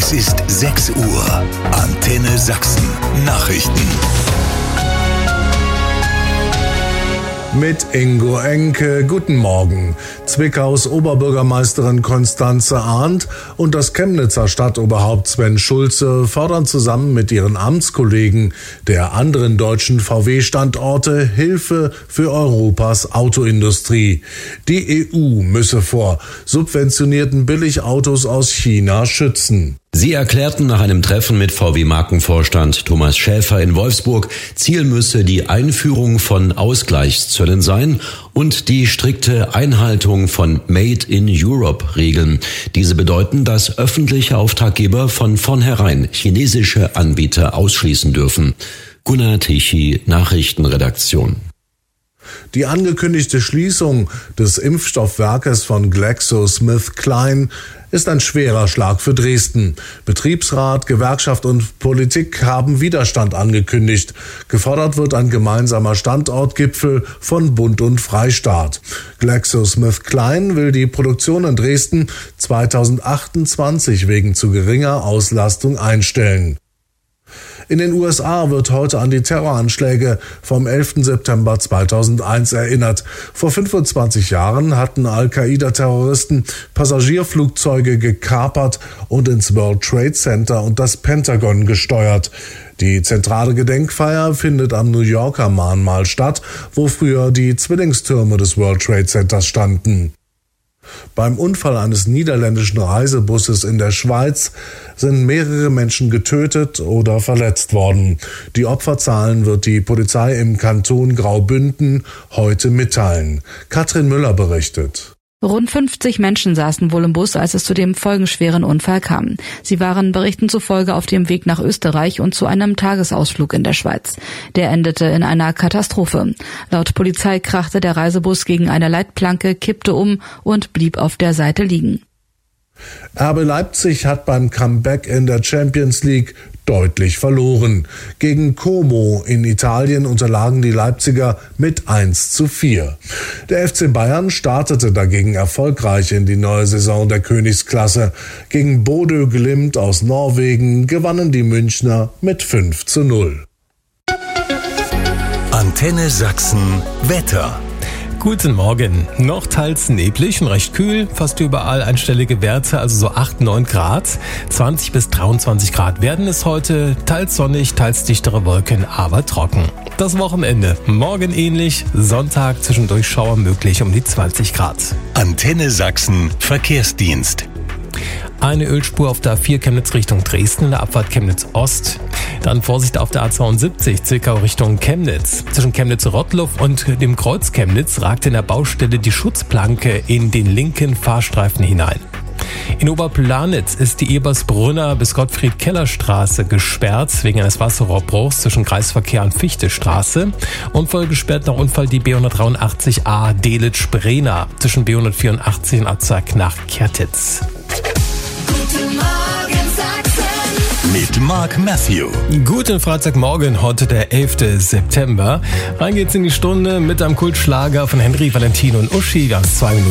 Es ist 6 Uhr. Antenne Sachsen. Nachrichten. Mit Ingo Enke, guten Morgen. Zwickaus Oberbürgermeisterin Constanze Arndt und das Chemnitzer Stadtoberhaupt Sven Schulze fordern zusammen mit ihren Amtskollegen der anderen deutschen VW-Standorte Hilfe für Europas Autoindustrie. Die EU müsse vor subventionierten Billigautos aus China schützen. Sie erklärten nach einem Treffen mit VW-Markenvorstand Thomas Schäfer in Wolfsburg, Ziel müsse die Einführung von Ausgleichszöllen sein und die strikte Einhaltung von Made in Europe-Regeln. Diese bedeuten, dass öffentliche Auftraggeber von vornherein chinesische Anbieter ausschließen dürfen. Gunnar Tichy, Nachrichtenredaktion. Die angekündigte Schließung des Impfstoffwerkes von GlaxoSmithKline ist ein schwerer Schlag für Dresden. Betriebsrat, Gewerkschaft und Politik haben Widerstand angekündigt. Gefordert wird ein gemeinsamer Standortgipfel von Bund und Freistaat. GlaxoSmithKline will die Produktion in Dresden 2028 wegen zu geringer Auslastung einstellen. In den USA wird heute an die Terroranschläge vom 11. September 2001 erinnert. Vor 25 Jahren hatten Al-Qaida-Terroristen Passagierflugzeuge gekapert und ins World Trade Center und das Pentagon gesteuert. Die zentrale Gedenkfeier findet am New Yorker Mahnmal statt, wo früher die Zwillingstürme des World Trade Centers standen. Beim Unfall eines niederländischen Reisebusses in der Schweiz sind mehrere Menschen getötet oder verletzt worden. Die Opferzahlen wird die Polizei im Kanton Graubünden heute mitteilen. Katrin Müller berichtet. Rund 50 Menschen saßen wohl im Bus, als es zu dem folgenschweren Unfall kam. Sie waren Berichten zufolge auf dem Weg nach Österreich und zu einem Tagesausflug in der Schweiz. Der endete in einer Katastrophe. Laut Polizei krachte der Reisebus gegen eine Leitplanke, kippte um und blieb auf der Seite liegen. RB Leipzig hat beim Comeback in der Champions League deutlich verloren. Gegen Como in Italien unterlagen die Leipziger mit 1:4. Der FC Bayern startete dagegen erfolgreich in die neue Saison der Königsklasse. Gegen Bodø Glimt aus Norwegen gewannen die Münchner mit 5:0. Antenne Sachsen Wetter. Guten Morgen. Noch teils neblig und recht kühl, fast überall einstellige Werte, also so 8-9 Grad. 20 bis 23 Grad werden es heute, teils sonnig, teils dichtere Wolken, aber trocken. Das Wochenende, morgen ähnlich, Sonntag zwischendurch Schauer möglich um die 20 Grad. Antenne Sachsen Verkehrsdienst. Eine Ölspur auf der A4 Chemnitz Richtung Dresden, der Abfahrt Chemnitz Ost. Dann Vorsicht auf der A72 Zwickau Richtung Chemnitz. Zwischen Chemnitz-Rottluff und dem Kreuz Chemnitz ragt in der Baustelle die Schutzplanke in den linken Fahrstreifen hinein. In Oberplanitz ist die Ebersbrunner bis Gottfried-Keller-Straße gesperrt wegen eines Wasserrohrbruchs zwischen Kreisverkehr und Fichtestraße. Und voll gesperrt nach Unfall die B183a Delitzsch-Brena zwischen B184 und Azag nach Kertitz. Guten Morgen Sachsen. Mit Mark Matthew. Guten Freitagmorgen, heute der 11. September. Rein geht's in die Stunde mit einem Kultschlager von Henry, Valentino und Uschi, ganz 2 Minuten.